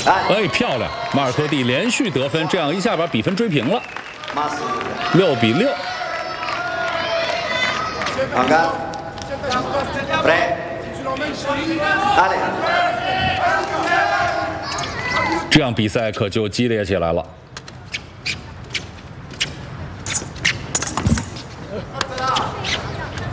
哎，漂亮！马尔科蒂连续得分，这样一下把比分追平了，6比6。这样比赛可就激烈起来了。